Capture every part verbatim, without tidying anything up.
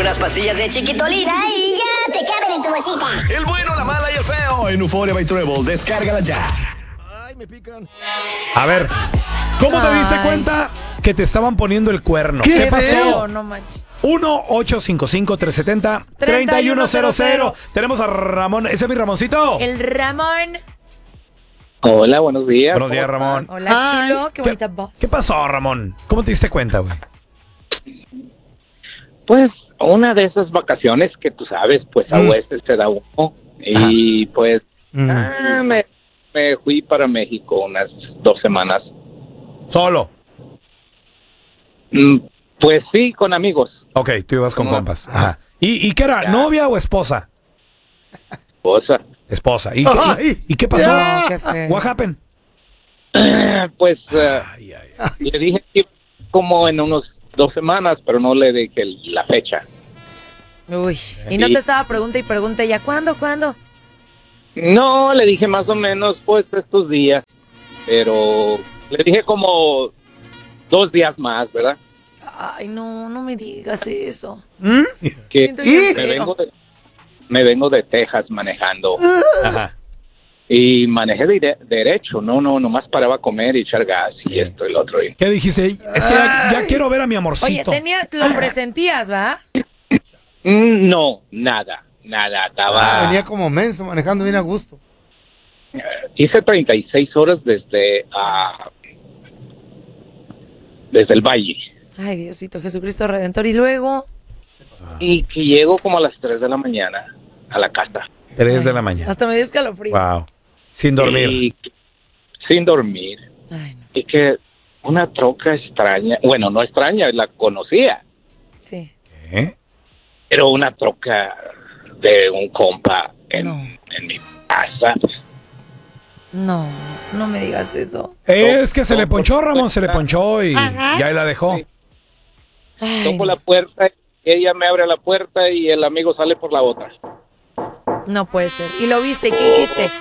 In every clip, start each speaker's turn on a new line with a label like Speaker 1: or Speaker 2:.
Speaker 1: unas pastillas de Chiquitolina y ya te caben en tu bolsita.
Speaker 2: El bueno, la mala y el feo en Euphoria by Treble. Descárgala ya. Ay, me pican.
Speaker 3: A ver, ¿cómo te
Speaker 4: Ay.
Speaker 3: diste cuenta que te estaban poniendo el cuerno?
Speaker 4: ¿Qué
Speaker 3: ¿Qué, pasó?
Speaker 4: feo, no manches.
Speaker 3: uno ocho cinco cinco, tres siete cero, tres uno cero cero. Tenemos a Ramón. ¿Ese es mi Ramoncito?
Speaker 4: El Ramón.
Speaker 5: Hola, buenos días.
Speaker 3: Buenos días, Ramón.
Speaker 4: Hola, chulo. Qué
Speaker 3: ¿Qué,
Speaker 4: bonita voz.
Speaker 3: ¿Qué pasó, Ramón? ¿Cómo te diste cuenta, güey?
Speaker 5: Pues una de esas vacaciones que tú sabes, pues a
Speaker 3: Mm.
Speaker 5: veces se da uno. Y pues
Speaker 6: Mm.
Speaker 5: ah, me, me fui para México unas dos semanas.
Speaker 3: Solo.
Speaker 5: Mm, Pues sí, con amigos.
Speaker 3: Ok, tú ibas con
Speaker 5: ¿Cómo?
Speaker 3: compas. Ajá. ¿Y, y qué era?
Speaker 5: Ya.
Speaker 3: ¿Novia o esposa?
Speaker 5: Esposa.
Speaker 3: Esposa. ¿Y, qué,
Speaker 6: Ay.
Speaker 3: y, y qué pasó?
Speaker 4: No, qué feo.
Speaker 3: What happened?
Speaker 5: Pues eh,
Speaker 3: Ay, ay, ay.
Speaker 5: le dije que como en unos dos semanas, pero no le dije la fecha.
Speaker 4: Uy. Y no te estaba pregunta y pregunta ya, ¿cuándo, cuándo?
Speaker 5: No, le dije más o menos, pues estos días. Pero le dije como dos días más, ¿verdad?
Speaker 4: Ay, no, no me digas eso.
Speaker 5: Que
Speaker 4: Siento bien
Speaker 5: me
Speaker 4: feo.
Speaker 5: vengo de, me vengo de Texas manejando.
Speaker 3: Ajá.
Speaker 5: Y manejé de, derecho, no, no, nomás paraba a comer y echar gas y
Speaker 3: Bien.
Speaker 5: esto y lo otro. Y-
Speaker 3: ¿Qué dijiste? Es que ya, ya quiero ver a mi
Speaker 4: Oye,
Speaker 3: amorcito.
Speaker 4: tenía, lo presentías, ¿va?
Speaker 5: Mm, No, nada, nada, estaba...
Speaker 6: Venía como menso, manejando bien a gusto.
Speaker 5: eh, hice treinta y seis horas desde, ah, desde el Valle.
Speaker 4: Ay, Diosito, Jesucristo Redentor. Y luego,
Speaker 5: Y que llego como a las tres de la mañana a la casa.
Speaker 3: Tres de la mañana.
Speaker 4: hasta me dio escalofrío.
Speaker 3: Wow. Sin dormir.
Speaker 5: Y que- sin dormir.
Speaker 4: Ay, no.
Speaker 5: Y que una troca extraña, bueno, no extraña, la conocía,
Speaker 4: Sí.
Speaker 3: ¿Qué?
Speaker 5: pero una troca de un compa en,
Speaker 4: No.
Speaker 5: en mi casa.
Speaker 4: No, no me digas eso.
Speaker 3: Es que se
Speaker 5: no,
Speaker 3: le ponchó,
Speaker 5: pues,
Speaker 3: Ramón, se le
Speaker 5: pues,
Speaker 3: ponchó y, y ahí la dejó.
Speaker 5: Sí.
Speaker 4: Ay,
Speaker 5: Toco
Speaker 4: no.
Speaker 5: la puerta, ella me abre la puerta y el amigo sale por la otra.
Speaker 4: No puede ser. ¿Y lo viste? ¿Qué hiciste?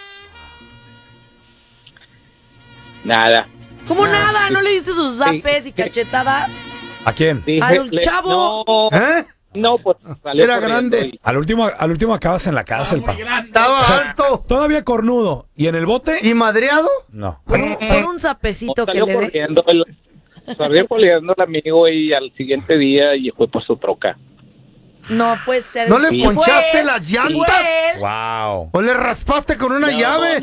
Speaker 5: Nada.
Speaker 4: ¿Cómo nada? ¿No le diste sus zapes
Speaker 5: Sí.
Speaker 4: y cachetadas?
Speaker 3: ¿A quién?
Speaker 5: Dije,
Speaker 4: ¡Al
Speaker 5: le-
Speaker 4: chavo!
Speaker 5: No,
Speaker 6: ¿Eh?
Speaker 5: no, pues salió
Speaker 6: Era
Speaker 5: corriendo
Speaker 6: grande.
Speaker 5: y-
Speaker 3: Al último, al último acabas en la cárcel, pa.
Speaker 6: Estaba
Speaker 3: O sea,
Speaker 6: alto
Speaker 3: Todavía cornudo. ¿Y en el bote?
Speaker 6: y madreado.
Speaker 3: No.
Speaker 4: Por un, por un zapecito que
Speaker 5: salió
Speaker 4: le dé.
Speaker 5: corriendo el, salió corriendo el amigo y al siguiente día y fue por su troca.
Speaker 4: No puede ser.
Speaker 6: ¿No le
Speaker 4: Sí.
Speaker 6: ponchaste
Speaker 4: Fue él,
Speaker 6: las llantas?
Speaker 4: fue él.
Speaker 3: Wow.
Speaker 6: ¿O le raspaste con una
Speaker 5: No.
Speaker 6: llave?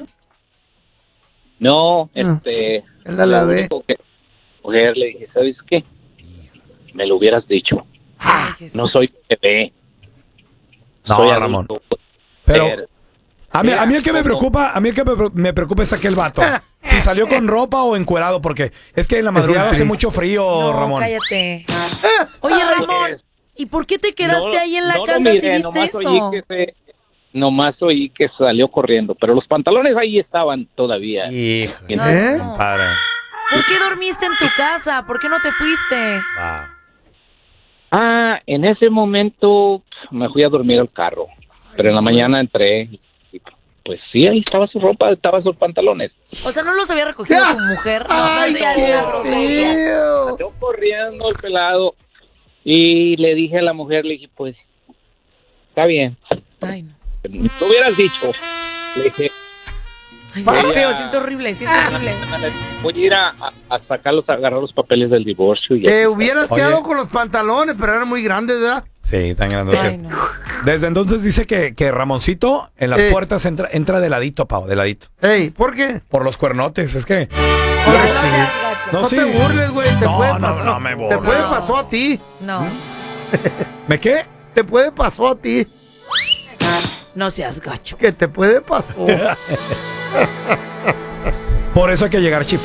Speaker 5: No, este...
Speaker 6: él la lavé.
Speaker 5: lo único que- mujer, le dije, ¿sabes qué? Me lo hubieras dicho.
Speaker 4: Ay, Jesús.
Speaker 5: No soy bebé.
Speaker 3: No,
Speaker 5: soy
Speaker 3: Ramón.
Speaker 5: adulto.
Speaker 3: Pero a mí, a mí el que me
Speaker 5: ¿cómo?
Speaker 3: preocupa, a mí el que me pre- me preocupa es aquel vato. Si salió con ropa o encuerado, porque es que en la madrugada hace
Speaker 6: triste.
Speaker 3: mucho frío,
Speaker 4: No,
Speaker 3: Ramón.
Speaker 4: cállate. Oye, Ramón, ¿y por qué te quedaste
Speaker 5: No,
Speaker 4: ahí en la
Speaker 5: no lo
Speaker 4: casa
Speaker 5: miré,
Speaker 4: si viste
Speaker 5: nomás
Speaker 4: eso?
Speaker 5: Oí que se, nomás oí que salió corriendo, pero los pantalones ahí estaban todavía.
Speaker 3: Hijo,
Speaker 4: No,
Speaker 6: ¿Eh?
Speaker 4: no.
Speaker 3: padre.
Speaker 4: ¿Por qué dormiste en tu casa? ¿Por qué no te fuiste?
Speaker 3: Wow.
Speaker 5: Ah, en ese momento me fui a dormir al carro, pero en la mañana entré y pues sí, ahí estaba su ropa, estaban sus pantalones.
Speaker 4: O sea, ¿no los había recogido tu mujer? No, no,
Speaker 6: ¡Ay,
Speaker 4: eso ya es una grosería.
Speaker 6: tío!
Speaker 5: Salió corriendo el pelado y le dije a la mujer, le dije, pues, está bien,
Speaker 4: Ay, no.
Speaker 5: lo hubieras dicho. Le dije,
Speaker 4: Ay, qué
Speaker 5: Ella-
Speaker 4: feo, siento horrible, siento horrible.
Speaker 5: voy a ir a, a, a sacarlos, a agarrar los papeles del divorcio. Y
Speaker 6: Te
Speaker 5: ya.
Speaker 6: hubieras
Speaker 3: Oye.
Speaker 6: quedado con los pantalones, pero eran muy grandes, ¿verdad?
Speaker 3: Sí, tan grande.
Speaker 4: Ay, no.
Speaker 3: Desde entonces dice que, que Ramoncito en las
Speaker 6: Eh.
Speaker 3: puertas entra, entra de ladito, Pau, de ladito.
Speaker 6: Ey, ¿por qué?
Speaker 3: Por los cuernotes, es que...
Speaker 4: Oye, no seas gacho.
Speaker 3: No,
Speaker 6: No
Speaker 3: sí.
Speaker 6: te burles, güey. Te
Speaker 3: No,
Speaker 6: puede
Speaker 3: no,
Speaker 6: pasar.
Speaker 3: no me
Speaker 6: Te
Speaker 3: burlo.
Speaker 6: puede
Speaker 4: No.
Speaker 6: pasó a ti.
Speaker 4: No,
Speaker 3: ¿Me qué?
Speaker 6: Te puede pasó a ti.
Speaker 4: no seas gacho.
Speaker 6: Que te puede pasó.
Speaker 3: Por eso hay que llegar chiflado.